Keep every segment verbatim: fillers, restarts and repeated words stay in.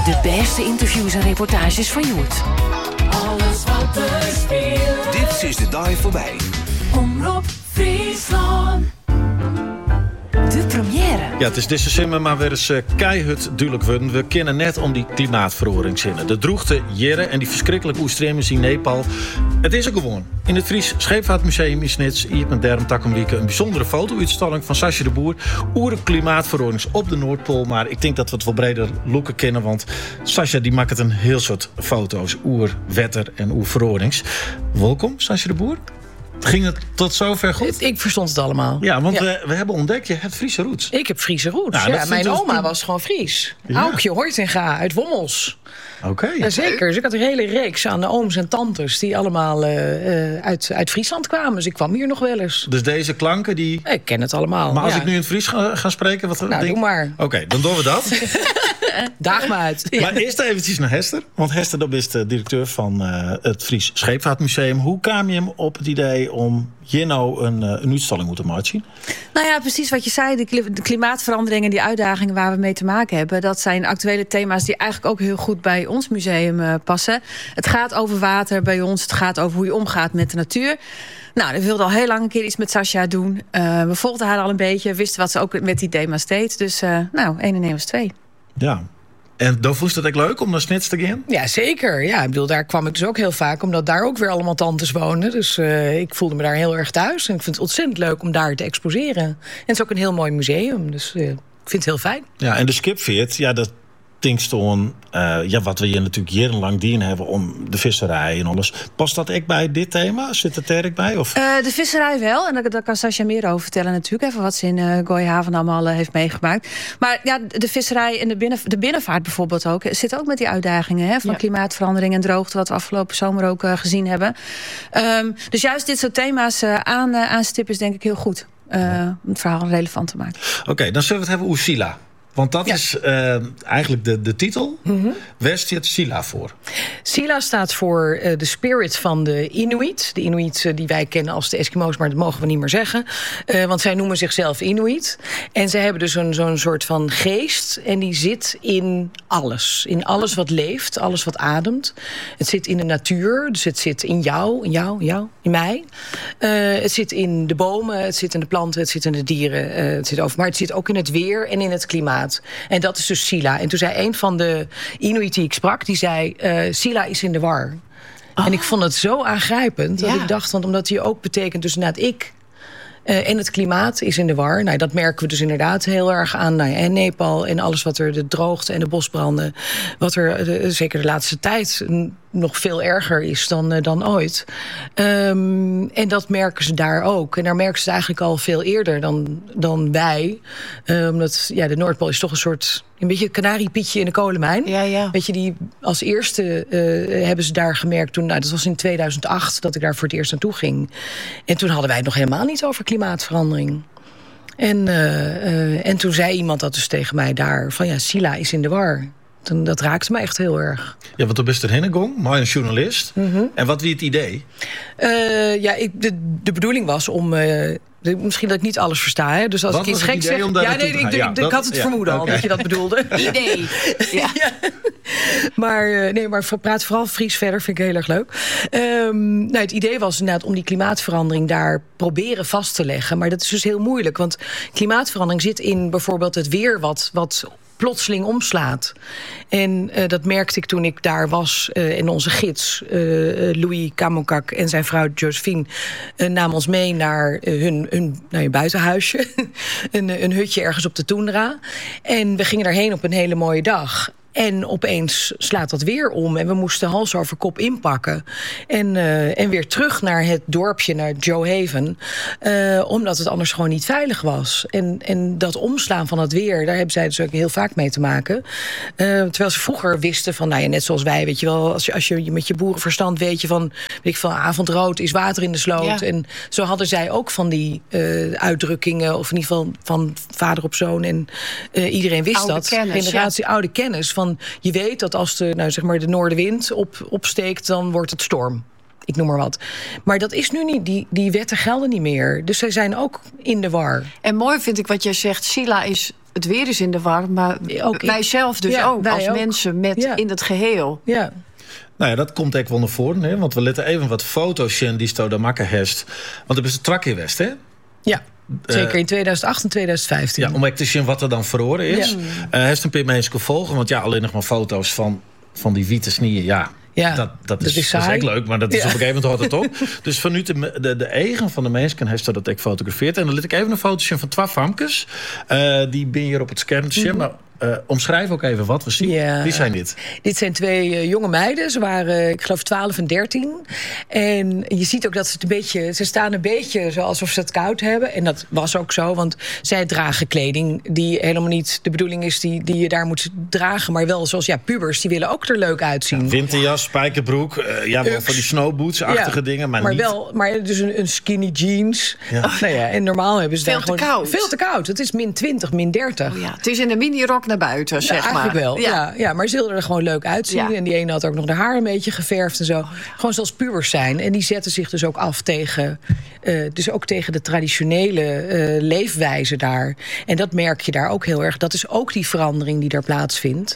De beste interviews en reportages van Joert. Alles wat er speelt. Dit is de dag voorbij. Omroep Friesland. De première. Ja, het is deze zomer maar weer eens uh, keihard duidelijk worden. We kennen net om die klimaatverandering zinnen. De droegte jaren en die verschrikkelijke oerstremers in Nepal. Het is er gewoon. In het Fries Scheepvaartmuseum in Snits hier met Derm Takkenwieke een bijzondere foto-uitstalling van Sascha de Boer. Oer klimaatverandering op de Noordpool. Maar ik denk dat we het wel breder loeken kennen. Want Sascha die maakt het een heel soort foto's. Oer, wetter en oer verandering. Welkom, Sascha de Boer. Ging het tot zover goed? Ik verstond het allemaal. Ja, want ja. We, we hebben ontdekt, je hebt Friese roots. Ik heb Friese roots. Nou, ja, mijn oma toen... was gewoon Fries. Ja. Aukje Hoytinga uit Wommels. Oké. Okay. Ja, zeker. Dus ik had een hele reeks aan de ooms en tantes... die allemaal uh, uit, uit Friesland kwamen. Dus ik kwam hier nog wel eens. Dus deze klanken die... Ik ken het allemaal. Maar als ja. ik nu in het Fries ga, ga spreken... Wat nou, denk... doe maar. Oké, okay, dan doen we dat. Daag me uit. Ja. Maar eerst eventjes naar Hester. Want Hester dat is de directeur van uh, het Fries Scheepvaartmuseum. Hoe kwam je hem op het idee om hier nou een, uh, een uitstalling moeten maken? Nou ja, precies wat je zei. De klimaatverandering en die uitdagingen waar we mee te maken hebben... dat zijn actuele thema's die eigenlijk ook heel goed bij ons museum uh, passen. Het gaat over water bij ons. Het gaat over hoe je omgaat met de natuur. Nou, we wilden al heel lang een keer iets met Sascha doen. Uh, we volgden haar al een beetje. Wisten wat ze ook met die thema's deed. Dus uh, nou, één en één was twee. Ja. En dan vond je het ook leuk om naar Snits te gaan? Ja, zeker. Ja, ik bedoel, daar kwam ik dus ook heel vaak... omdat daar ook weer allemaal tantes wonen. Dus uh, ik voelde me daar heel erg thuis. En ik vind het ontzettend leuk om daar te exposeren. En het is ook een heel mooi museum. Dus uh, ik vind het heel fijn. Ja, en de Skipveert, ja, dat Tingston, uh, ja, wat we hier natuurlijk jarenlang dienen hebben om de visserij en alles. Past dat echt bij dit thema? Zit het er echt bij? Of? Uh, de visserij wel. En daar, daar kan Sascha meer over vertellen natuurlijk. Even wat ze in uh, Gooihaven allemaal uh, heeft meegemaakt. Maar ja, de visserij en de, binnen, de binnenvaart bijvoorbeeld ook... zitten ook met die uitdagingen hè, van ja. klimaatverandering en droogte... wat we afgelopen zomer ook uh, gezien hebben. Um, dus juist dit soort thema's uh, aan, uh, aanstippen is denk ik heel goed. Uh, ja. Om het verhaal relevant te maken. Oké, okay, dan zullen we het hebben over Sila. Want dat ja. is uh, eigenlijk de, de titel. Mm-hmm. Waar staat Sila voor? Sila staat voor uh, de spirit van de Inuit. De Inuit uh, die wij kennen als de Eskimo's, maar dat mogen we niet meer zeggen. Uh, want zij noemen zichzelf Inuit. En zij hebben dus een, zo'n soort van geest. En die zit in alles. In alles wat leeft, alles wat ademt. Het zit in de natuur, dus het zit in jou, in jou, in jou, in mij. Uh, het zit in de bomen, het zit in de planten, het zit in de dieren. Uh, het zit over, maar het zit ook in het weer en in het klimaat. En dat is dus Sila. En toen zei een van de Inuit die ik sprak, die zei... Uh, Sila is in de war. Oh. En ik vond het zo aangrijpend dat ja. ik dacht... want omdat hij ook betekent dus inderdaad ik... Uh, en het klimaat is in de war. Nou, dat merken we dus inderdaad heel erg aan. Nou ja, en Nepal en alles wat er, de droogte en de bosbranden... wat er de, zeker de laatste tijd nog veel erger is dan, uh, dan ooit. Um, en dat merken ze daar ook. En daar merken ze het eigenlijk al veel eerder dan, dan wij. Uh, omdat ja, de Noordpool is toch een soort... een beetje een kanariepietje in de kolenmijn. Ja, ja. Weet je, die als eerste uh, hebben ze daar gemerkt... toen, nou, dat was in tweeduizend acht dat ik daar voor het eerst naartoe ging. En toen hadden wij het nog helemaal niet over klimaatverandering. En, uh, uh, en toen zei iemand dat dus tegen mij daar... van ja, Sila is in de war. Toen, dat raakte me echt heel erg. Ja, want toen bist er heen maar een journalist. Mm-hmm. En wat wie het idee? Uh, ja, ik, de, de bedoeling was om... Uh, Misschien dat ik niet alles versta. Hè? Dus als Wat ik iets geks zeg... Ja, nee, ik, ja, ik, ik had het ja, vermoeden okay. al dat je dat bedoelde. Idee. Ja. ja. Maar, nee, maar praat vooral Fries verder. Vind ik heel erg leuk. Um, nou, het idee was inderdaad om die klimaatverandering daar proberen vast te leggen. Maar dat is dus heel moeilijk. Want klimaatverandering zit in bijvoorbeeld het weer wat... wat plotseling omslaat. En uh, dat merkte ik toen ik daar was. Uh, en onze gids, uh, Louis Kamokak en zijn vrouw Josephine... Uh, namen ons mee naar uh, hun, hun nou, buitenhuisje. een, een hutje ergens op de toendra. En we gingen daarheen op een hele mooie dag... En opeens slaat dat weer om. En we moesten hals over kop inpakken. En, uh, en weer terug naar het dorpje, naar Joe Haven. Uh, omdat het anders gewoon niet veilig was. En, en dat omslaan van het weer, daar hebben zij dus ook heel vaak mee te maken. Uh, terwijl ze vroeger wisten van, nou ja, net zoals wij, weet je wel, als je, als je met je boerenverstand weet je van, weet ik veel, avondrood is water in de sloot. Ja. En zo hadden zij ook van die uh, uitdrukkingen, of in ieder geval van vader op zoon. En uh, iedereen wist oude dat. Kennis, generatie ja. oude kennis. Van je weet dat als de, nou, zeg maar de noordenwind op, opsteekt, dan wordt het storm. Ik noem maar wat. Maar dat is nu niet. Die, die wetten gelden niet meer. Dus zij zijn ook in de war. En mooi vind ik wat jij zegt. Sila is het weer is in de war, maar Ook wij ik. zelf dus Ja, ook, wij als ook. mensen met Ja. in het geheel. Ja. Nou ja, dat komt echt wel naar voren, hè? Want we letten even wat foto's zien die sto daar maken heeft. Want er is een trak in West, hè? Ja, zeker in tweeduizend acht en tweeduizend vijftien. Ja, om echt te zien wat er dan verloren is. Ja. Uh, heeft een paar mensen volgen, want ja, alleen nog maar foto's van, van die witte snieën, ja. Ja, dat, dat, is, dat is dat is saai. echt leuk, maar dat is Ja. op een gegeven moment houdt het op. Dus vanuit de, de, de eigen van de mensen heeft dat ik fotografeerd. En dan liet ik even een foto zien van twee famkes. Uh, die ben hier op het scherm te zien. Mm-hmm. Maar uh, omschrijf ook even wat we zien. Ja. Wie zijn dit? Dit zijn twee uh, jonge meiden. Ze waren, uh, ik geloof, twaalf en dertien. En je ziet ook dat ze het een beetje... Ze staan een beetje zo alsof ze het koud hebben. En dat was ook zo, want zij dragen kleding... die helemaal niet de bedoeling is die, die je daar moet dragen. Maar wel zoals ja, pubers, die willen ook er leuk uitzien. Winterjas, spijkerbroek. Uh, ja, wel Ux. van die snowboots-achtige Ja, dingen. Maar, maar niet... wel, maar dus een, een skinny jeans. Ja. Nou ja, en normaal hebben ze Veel daar te gewoon... koud. Veel te koud. Het is min twintig, min dertig. Oh ja, het is in een mini-rok naar buiten, Ja, zeg maar. eigenlijk wel, ja. Ja, maar ze wilden er gewoon leuk uitzien. Ja. En die ene had ook nog de haar een beetje geverfd en zo. Gewoon zoals pubers zijn. En die zetten zich dus ook af tegen... Uh, dus ook tegen de traditionele uh, leefwijze daar. En dat merk je daar ook heel erg. Dat is ook die verandering die daar plaatsvindt.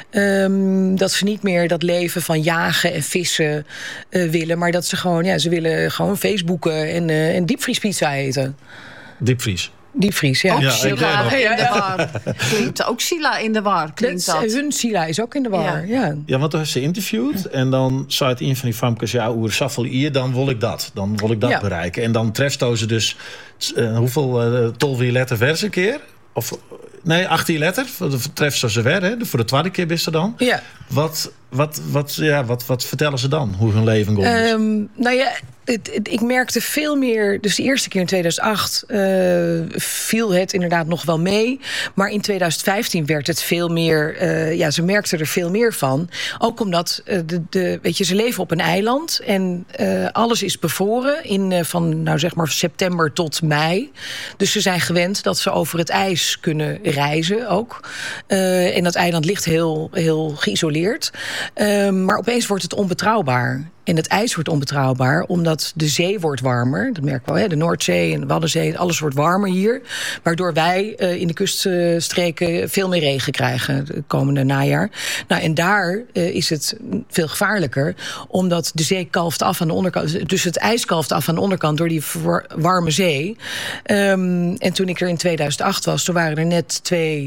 Um, dat ze niet meer dat leven van jagen en vissen uh, willen. Maar dat ze gewoon... Ja, ze willen gewoon Facebooken en, uh, en diepvriespizza eten. Diepvries. Diepvries, ja. Ook Ja, Sila ik weet in de Ja, war. Klinkt ook Sila in de war, klinkt dat. Dat is- hun Sila is ook in de war, ja. ja. Ja, want toen heeft ze interviewd. En dan zei het een van die famkes... ja, hoe saffel hier, dan wil ik dat. Dan wil ik dat Ja. bereiken. En dan treft ze dus... Uh, hoeveel uh, tolf letter vers een keer? Of... Nee, achttien letter. Treft ze ze weer, hè? Voor de tweede keer is ze dan. Ja. Wat, wat, wat, ja, wat, wat vertellen ze dan? Hoe hun leven gaat? Um, nou ja, het, het, ik merkte veel meer... Dus de eerste keer in tweeduizend acht uh, viel het inderdaad nog wel mee. Maar in tweeduizend vijftien werd het veel meer... Uh, ja, ze merkten er veel meer van. Ook omdat uh, de, de, weet je, ze leven op een eiland. En uh, alles is bevroren in, uh, van nou zeg maar september tot mei. Dus ze zijn gewend dat ze over het ijs kunnen reizen ook. Uh, en dat eiland ligt heel, heel geïsoleerd. Uh, maar opeens wordt het onbetrouwbaar. En het ijs wordt onbetrouwbaar, omdat de zee wordt warmer. Dat merken we wel, hè? De Noordzee en de Waddenzee, alles wordt warmer hier. Waardoor wij uh, in de kuststreken veel meer regen krijgen het komende najaar. Nou, en daar uh, is het veel gevaarlijker, omdat de zee kalft af aan de onderkant. Dus het ijs kalft af aan de onderkant door die warme zee. Um, en toen ik er in tweeduizend acht was, toen waren er net twee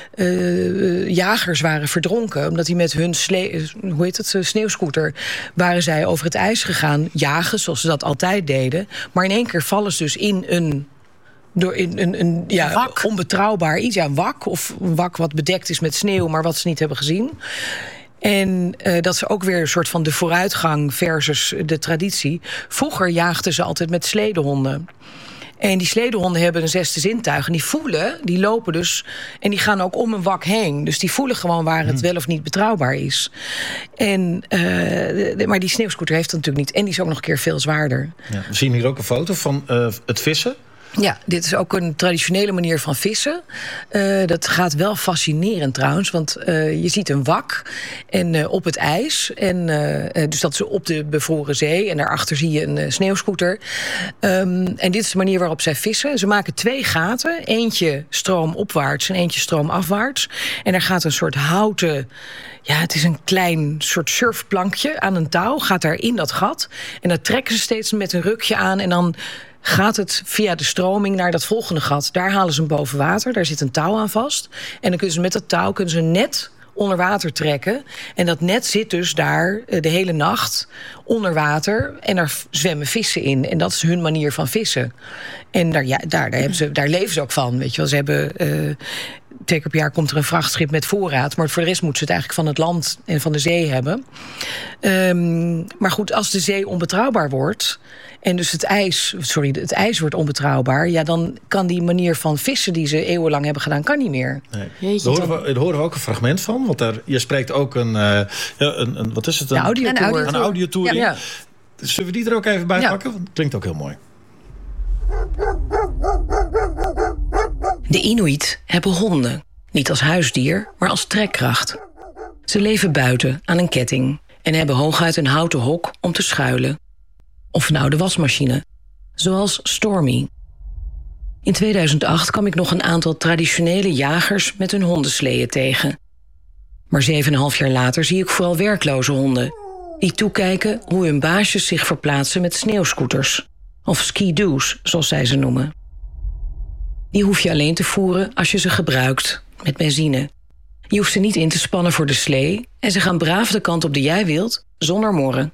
uh, jagers waren verdronken, omdat die met hun sle- hoe heet het, sneeuwscooter waren zij over het ijs gegaan jagen, zoals ze dat altijd deden. Maar in één keer vallen ze dus in een door in een, een ja, wak. onbetrouwbaar iets. Ja, een wak of een wak wat bedekt is met sneeuw, maar wat ze niet hebben gezien. En uh, dat is ook weer een soort van de vooruitgang versus de traditie. Vroeger jaagden ze altijd met sledehonden. En die sledehonden hebben een zesde zintuig. En die voelen, die lopen dus... en die gaan ook om een wak heen. Dus die voelen gewoon waar het wel of niet betrouwbaar is. En, uh, de, maar die sneeuwscooter heeft dat natuurlijk niet. En die is ook nog een keer veel zwaarder. Ja, we zien hier ook een foto van uh, het vissen. Ja, dit is ook een traditionele manier van vissen. Uh, dat gaat wel fascinerend trouwens. Want uh, je ziet een wak en, uh, op het ijs. En, uh, dus dat is op de bevroren zee. En daarachter zie je een uh, sneeuwscooter. Um, en dit is de manier waarop zij vissen. Ze maken twee gaten. Eentje stroomopwaarts en eentje stroomafwaarts. En er gaat een soort houten... Ja, het is een klein soort surfplankje aan een touw. Gaat daar in dat gat. En dat trekken ze steeds met een rukje aan. En dan gaat het via de stroming naar dat volgende gat. Daar halen ze hem boven water. Daar zit een touw aan vast. En dan kunnen ze met dat touw kunnen ze net onder water trekken. En dat net zit dus daar de hele nacht onder water. En daar zwemmen vissen in. En dat is hun manier van vissen. En daar, ja, daar, daar, hebben ze, daar leven ze ook van. Weet je wel, ze hebben... Uh, Twee keer per jaar komt er een vrachtschip met voorraad. Maar voor de rest moeten ze het eigenlijk van het land en van de zee hebben. Um, maar goed, als de zee onbetrouwbaar wordt... en dus het ijs, sorry, het ijs wordt onbetrouwbaar... ja, dan kan die manier van vissen die ze eeuwenlang hebben gedaan... kan niet meer. Nee. Jeetje, daar, horen we, daar horen we ook een fragment van. Want daar, je spreekt ook een, uh, ja, een, een... Wat is het? Een, een audiotour. Een Een audiotour. Ja, ja. Zullen we die er ook even bij Ja. pakken? Want het klinkt ook heel mooi. De Inuit hebben honden. Niet als huisdier, maar als trekkracht. Ze leven buiten aan een ketting en hebben hooguit een houten hok om te schuilen. Of een oude wasmachine, zoals Stormy. In tweeduizend acht kwam ik nog een aantal traditionele jagers met hun hondensleeën tegen. Maar zeven en een half jaar later zie ik vooral werkloze honden die toekijken hoe hun baasjes zich verplaatsen met sneeuwscooters. Of ski-doos, zoals zij ze noemen. Die hoef je alleen te voeren als je ze gebruikt, met benzine. Je hoeft ze niet in te spannen voor de slee en ze gaan braaf de kant op die jij wilt, zonder morren.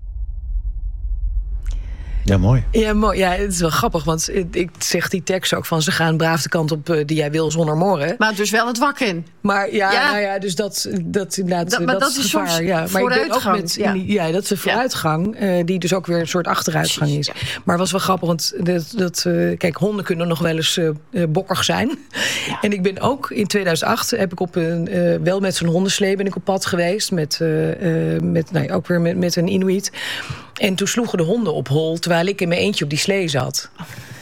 Ja, mooi. Ja, mooi. Ja, het is wel grappig, want ik zeg die tekst ook van... ze gaan braaf de kant op uh, die jij wil zonder morren. Maar dus wel het wak in. Maar ja, Ja. Nou ja, dus dat, dat inderdaad, Dat- maar dat, dat is is gevaar. soms Ja. Maar ik ben ook vooruitgang, met, ja. ja, dat is een vooruitgang, uh, die dus ook weer een soort achteruitgang is. Precies, Maar het was wel grappig, want dat, dat, uh, kijk, honden kunnen nog wel eens uh, uh, bokkig zijn. En ik ben ook in tweeduizend acht, heb ik op een, uh, wel met zo'n hondenslee ben ik op pad geweest. Met, uh, uh, met, nou, ook weer met, met een Inuit. En toen sloegen de honden op hol, terwijl ik in mijn eentje op die slee zat.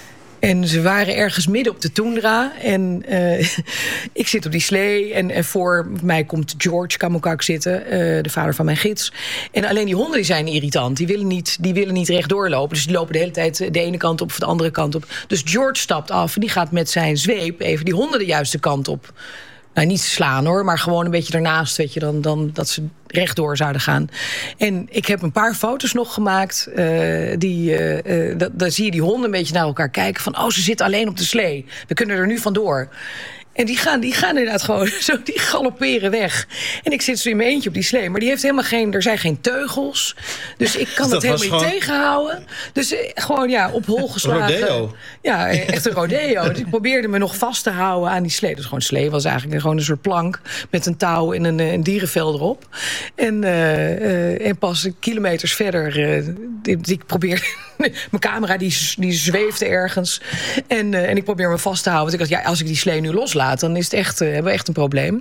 En ze waren ergens midden op de toendra. En uh, ik zit op die slee. En, en voor mij komt George Kamukak zitten, uh, de vader van mijn gids. En alleen die honden die zijn irritant. Die willen niet, die willen niet rechtdoor lopen. Dus die lopen de hele tijd de ene kant op of de andere kant op. Dus George stapt af en die gaat met zijn zweep even die honden de juiste kant op. Nou, niet slaan hoor, maar gewoon een beetje ernaast, weet je, dan, dan dat ze rechtdoor zouden gaan. En ik heb een paar foto's nog gemaakt. Uh, die, uh, uh, dat, daar zie je die honden een beetje naar elkaar kijken. Van, oh, ze zitten alleen op de slee. We kunnen er nu vandoor. En die gaan, die gaan inderdaad gewoon zo, die galopperen weg. En ik zit zo in mijn eentje op die slee. Maar die heeft helemaal geen, er zijn geen teugels. Dus ik kan Dat het helemaal was niet gewoon- tegenhouden. Dus eh, gewoon, ja, op hol geslagen. Rodeo. Ja, echt een rodeo. Dus ik probeerde me nog vast te houden aan die slee. Dus gewoon slee was eigenlijk gewoon een soort plank met een touw en een, een dierenvel erop. En, uh, uh, en pas kilometers verder, uh, die, die ik probeer... Mijn camera die, die zweefde ergens. En, uh, en ik probeer me vast te houden. Want ik dacht, ja, als ik die slee nu loslaat, dan is het echt, uh, hebben we echt een probleem.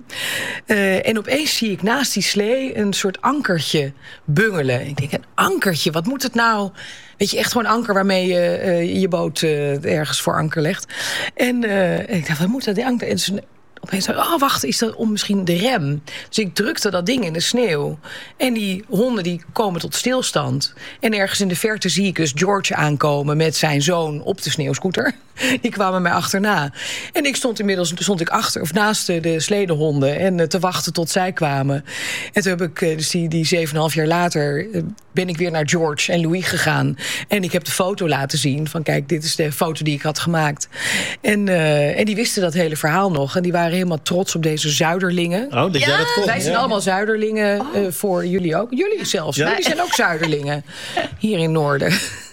Uh, en opeens zie ik naast die slee een soort ankertje bungelen. Ik denk, een ankertje, wat moet het nou? Weet je, echt gewoon anker waarmee je uh, je boot uh, ergens voor anker legt. En, uh, en ik dacht, wat moet dat, die anker? En dus, opeens dacht ik, oh wacht, is dat om misschien de rem? Dus ik drukte dat ding in de sneeuw. En die honden die komen tot stilstand. En ergens in de verte zie ik dus George aankomen met zijn zoon op de sneeuwscooter. Die kwamen mij achterna. En ik stond inmiddels stond ik achter of naast de sledehonden en uh, te wachten tot zij kwamen. En toen heb ik, uh, dus die, die zeven en een half jaar later, uh, ben ik weer naar George en Louis gegaan. En ik heb de foto laten zien van, kijk, dit is de foto die ik had gemaakt. En, uh, en die wisten dat hele verhaal nog. En die waren helemaal trots op deze zuiderlingen. Oh, dat jij dat kon. Wij zijn ja. allemaal zuiderlingen, uh, voor jullie ook. Jullie zelfs. Ja. Jullie zijn ook zuiderlingen. Hier in Noorden.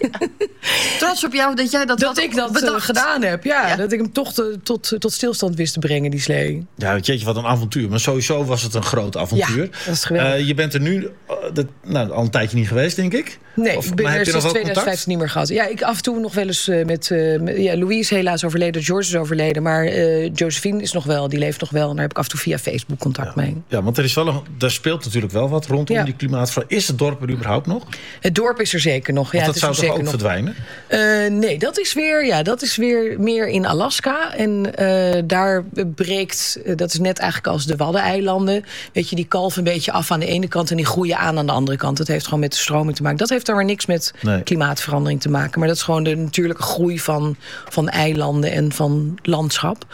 Trots op jou dat jij dat Dat had ik dat uh, bedacht. gedaan heb. Ja, Ja. dat ik hem toch te, tot, tot stilstand wist te brengen, die slee. Ja, jeetje, wat een avontuur. Maar sowieso was het een groot avontuur. Ja, dat is geweldig. Uh, je bent er nu uh, dat, nou, al een tijdje niet geweest, denk ik. Nee, Of- ik ben maar er heb je nog sinds wel tweeduizend contact? vijftien niet meer gehad. Ja, ik af en toe nog wel eens uh, met... Uh, met- ja, Louis is helaas overleden, George is overleden. Maar uh, Josephine is nog wel, die leeft nog wel. En daar heb ik af en toe via Facebook contact mee. Ja, want er, is wel een, er speelt natuurlijk wel wat rondom Ja. die klimaatverandering. Is het dorp er überhaupt nog? Want Het dorp is er zeker nog. Ja, dat het is zou er toch zeker ook nog. verdwijnen? Uh, nee, dat is, weer, ja, dat is weer meer in Alaska. En uh, daar breekt, uh, dat is net eigenlijk als de Waddeneilanden. Weet je, die kalven een beetje af aan de ene kant en die groeien aan aan de andere kant. Dat heeft gewoon met de stroming te maken. Dat heeft daar maar niks met Nee. klimaatverandering te maken. Maar dat is gewoon de natuurlijke groei van, van eilanden en van landschap.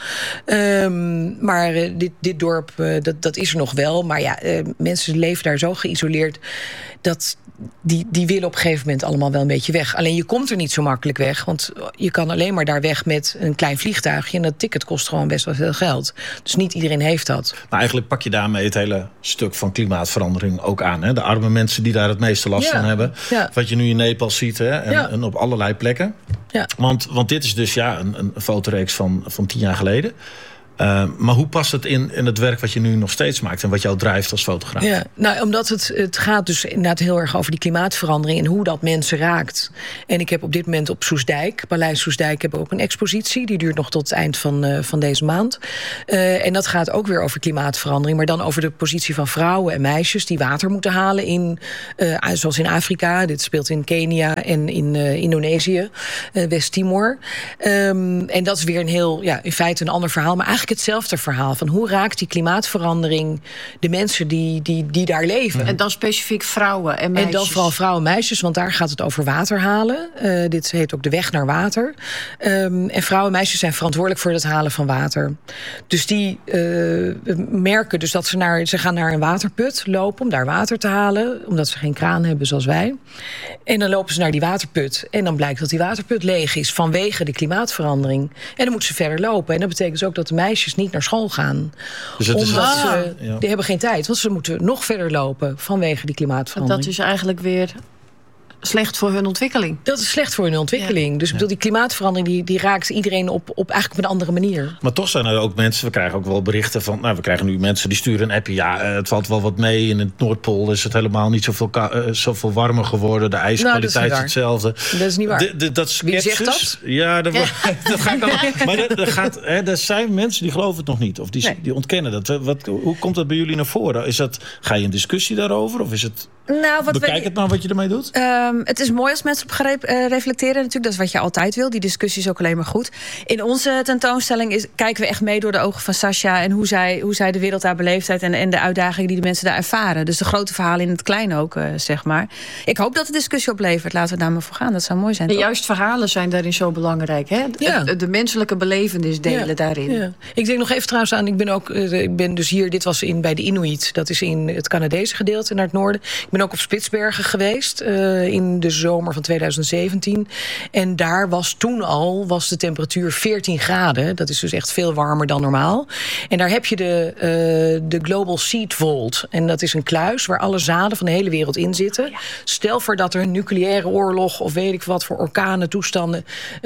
Um, maar uh, dit, dit dorp, uh, dat, dat is er nog wel. Maar ja, uh, mensen leven daar zo geïsoleerd dat die, die willen op een gegeven moment allemaal wel een beetje weg. Alleen je komt er niet zo makkelijk weg. Want je kan alleen maar daar weg met een klein vliegtuigje. En dat ticket kost gewoon best wel veel geld. Dus niet iedereen heeft dat. Maar eigenlijk pak je daarmee het hele stuk van klimaatverandering ook aan. Hè? De arme mensen die daar het meeste last Ja. van hebben. Ja. Wat je nu in Nepal ziet, hè? En, Ja. en op allerlei plekken. Ja. Want, want dit is dus ja, een, een fotoreeks van, van tien jaar geleden. Uh, maar hoe past het in, in het werk wat je nu nog steeds maakt en wat jou drijft als fotograaf? Ja, nou, omdat het, het gaat dus inderdaad heel erg over die klimaatverandering en hoe dat mensen raakt. En ik heb op dit moment op Soestdijk, Paleis Soestdijk, heb ik ook een expositie. Die duurt nog tot het eind van, uh, van deze maand. Uh, en dat gaat ook weer over klimaatverandering, maar dan over de positie van vrouwen en meisjes die water moeten halen in, uh, zoals in Afrika. Dit speelt in Kenia en in uh, Indonesië, uh, West-Timor. Um, en dat is weer een heel, ja, in feite een ander verhaal. Maar eigenlijk hetzelfde verhaal. Van hoe raakt die klimaatverandering de mensen die, die, die daar leven? En dan specifiek vrouwen en meisjes. En dan vooral vrouwen en meisjes, want daar gaat het over water halen. Uh, dit heet ook de weg naar water. Um, en vrouwen en meisjes zijn verantwoordelijk voor het halen van water. Dus die uh, merken dus dat ze, naar, ze gaan naar een waterput lopen om daar water te halen. Omdat ze geen kraan hebben zoals wij. En dan lopen ze naar die waterput. En dan blijkt dat die waterput leeg is vanwege de klimaatverandering. En dan moeten ze verder lopen. En dat betekent dus ook dat de meisjes niet naar school gaan. Dus het is omdat ah, ze, ja. die hebben geen tijd. Want ze moeten nog verder lopen vanwege die klimaatverandering. Dat is eigenlijk weer slecht voor hun ontwikkeling. Dat is slecht voor hun ontwikkeling. Ja. Dus ik bedoel, die klimaatverandering die, die raakt iedereen op, op eigenlijk op een andere manier. Maar toch zijn er ook mensen, we krijgen ook wel berichten van... nou, we krijgen nu mensen die sturen een appje. Ja, het valt wel wat mee. In het Noordpool is het helemaal niet zoveel, uh, zoveel warmer geworden. De ijskwaliteit nou, is hetzelfde. Dat is niet waar. De, de, dat Wie zegt dat? Ja, dat, ja. dat ga ik al. Maar er, er, gaat, hè, er zijn mensen die geloven het nog niet. Of die, nee. die ontkennen dat. Wat, hoe komt dat bij jullie naar voren? Is dat, ga je een discussie daarover? Of is het... Nou, wat Bekijk we, het maar wat je ermee doet. Um, het is mooi als mensen op gere- uh, reflecteren natuurlijk. Dat is wat je altijd wil. Die discussie is ook alleen maar goed. In onze tentoonstelling is, kijken we echt mee door de ogen van Sascha... en hoe zij, hoe zij de wereld daar beleefd heeft... En, en de uitdagingen die de mensen daar ervaren. Dus de grote verhalen in het klein ook, uh, zeg maar. Ik hoop dat de discussie oplevert. Laten we daar maar voor gaan. Dat zou mooi zijn. En toch? juist verhalen zijn daarin zo belangrijk. Hè? Ja. De, de menselijke belevenis delen ja. daarin. Ja. Ik denk nog even trouwens aan... Ik ben, ook, uh, ik ben dus hier, dit was in, bij de Inuit. Dat is in het Canadese gedeelte naar het noorden. Ik ben ook op Spitsbergen geweest uh, in de zomer van tweeduizend zeventien. En daar was toen al was de temperatuur veertien graden. Dat is dus echt veel warmer dan normaal. En daar heb je de, uh, de Global Seed Vault. En dat is een kluis waar alle zaden van de hele wereld in zitten. Ja. Stel voor dat er een nucleaire oorlog of weet ik wat voor orkanen, toestanden uh,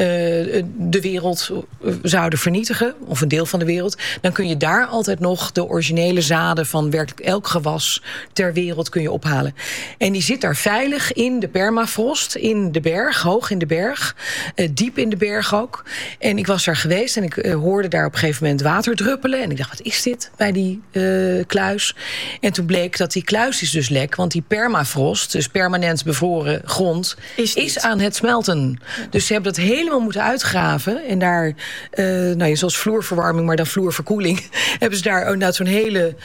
de wereld zouden vernietigen. Of een deel van de wereld. Dan kun je daar altijd nog de originele zaden van werkelijk elk gewas ter wereld kun je ophalen. En die zit daar veilig in de permafrost, in de berg, hoog in de berg, uh, diep in de berg ook. En ik was daar geweest en ik uh, hoorde daar op een gegeven moment water druppelen. En ik dacht, wat is dit bij die uh, kluis? En toen bleek dat die kluis is dus lek, want die permafrost, dus permanent bevroren grond, is, is aan het smelten. Dus ze hebben dat helemaal moeten uitgraven. En daar, uh, nou ja, zoals vloerverwarming, maar dan vloerverkoeling, hebben ze daar ook nou, zo'n hele,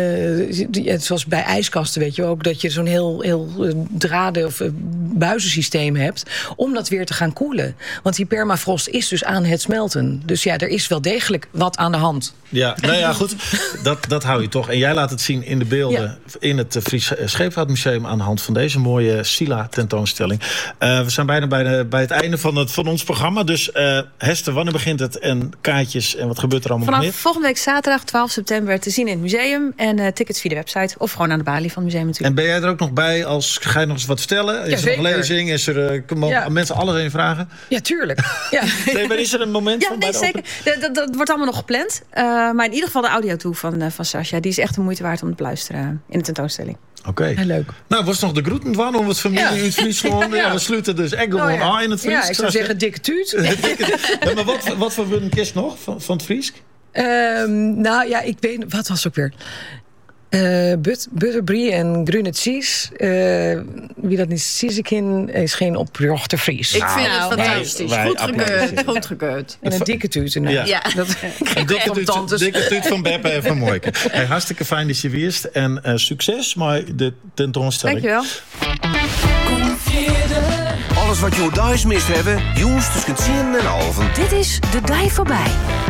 uh, zoals bij ijskasten, weet je ook, dat je zo'n heel, heel draden of buizensysteem hebt om dat weer te gaan koelen. Want die permafrost is dus aan het smelten. Dus ja, er is wel degelijk wat aan de hand. Ja, nou ja, goed. Dat, dat hou je toch. En jij laat het zien in de beelden ja. in het Fries Scheepvaartmuseum aan de hand van deze mooie Sila-tentoonstelling. Uh, we zijn bijna bij, de, bij het einde van, het, van ons programma. Dus uh, Hester, wanneer begint het? En kaartjes en wat gebeurt er allemaal Vanaf nog meer? Volgende week zaterdag twaalf september te zien in het museum. En uh, tickets via de website of gewoon aan de balie van het museum natuurlijk. En ben jij er ook nog bij? Als, ga je nog eens wat vertellen? Is ja, er nog lezing? Is er, uh, mogen ja. mensen alles in vragen? Ja, tuurlijk. Ja. Nee, maar is er een moment ja, van nee, bij de zeker. Dat, dat, dat wordt allemaal nog gepland. Uh, maar in ieder geval de audio toe van, uh, van Sascha. Die is echt de moeite waard om te beluisteren in de tentoonstelling. Oké. Okay. Leuk. Nou, was nog de groeten van om het familie ja. uit Friesland. Ja, ja. We sluiten dus echt gewoon oh, ja. in het Fries. Ja, ik zou zeggen dikke tuut. ja, maar wat, wat voor een kist nog van, van het Fries? Um, nou ja, ik weet... Wat was het ook weer? Uh, but, butterbrie en groene cheese. Uh, wie dat niet ziet, is geen oprechte Fries. Ik vind nou, het fantastisch. Wij, goed wij gekeurd. Goed gekeurd. En een dikke tuut. Ja. Ja. Dat, een dikke tuut, dikke tuut van Beppe en van Moike. Hey, hartstikke fijn dat je wierst. En uh, succes met de tentoonstelling. Dankjewel. Alles wat je thuis mist hebben, jongens tussen tien en half. Dit is De Dij Voorbij.